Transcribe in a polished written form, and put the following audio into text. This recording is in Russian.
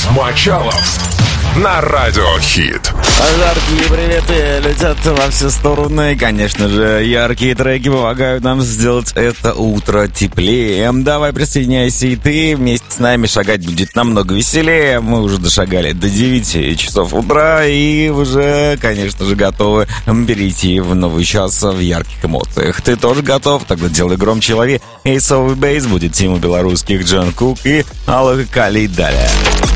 Мочалов на Радиохит. Жаркие приветы летят во все стороны. И, конечно же, яркие треки помогают нам сделать это утро теплее. Давай присоединяйся и ты. Вместе с нами шагать будет намного веселее. Мы уже дошагали до 9 часов утра и уже, конечно же, готовы перейти в новый час в ярких эмоциях. Ты тоже готов? Тогда делай громче, лови. Эйсовый бейс будет Тима Белорусских, Джон Кук и Алла Кали далее.